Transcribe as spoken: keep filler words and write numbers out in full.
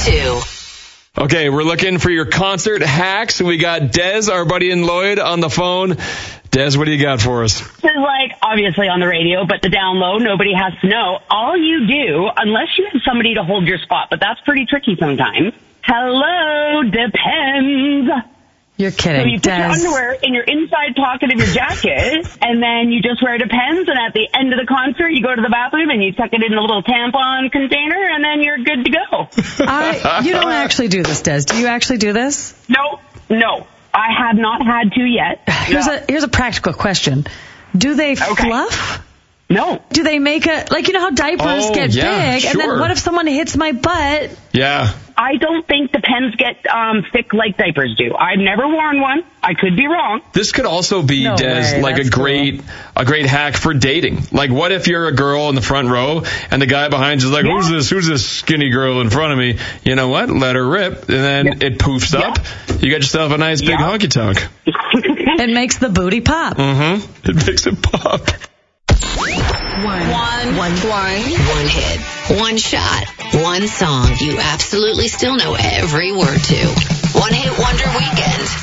two. Okay, we're looking for your concert hacks. We got Dez, our buddy in Lloyd, on the phone. Dez, what do you got for us? This is like, obviously on the radio, but the down low, nobody has to know. All you do, unless you have somebody to hold your spot, but that's pretty tricky sometimes. Hello, depends. You're kidding, So you put Des. your underwear in your inside pocket of your jacket, and then you just wear Depends, and at the end of the concert, you go to the bathroom, and you tuck it in a little tampon container, and then you're good to go. I, you don't actually do this, Des. Do you actually do this? No, no. I have not had to yet. Here's No. a here's a practical question. Do they Okay. fluff? No. Do they make a, like, you know how diapers Oh, get yeah, big, and then sure. what if someone hits my butt? Yeah. I don't think Depends get um, thick like diapers do. I've never worn one. I could be wrong. This could also be, No Des, way, like a that's great a great hack for dating. Like, what if you're a girl in the front row and the guy behind you is like, Yeah. who's this Who's this skinny girl in front of me? You know what? Let her rip. And then Yeah. it poofs Yeah. up. You got yourself a nice big Yeah. honky tonk. It makes the booty pop. Mm-hmm. It makes it pop. One. One. One. One. One hit. One shot. One song you absolutely still know every word to. One hit wonder weekend.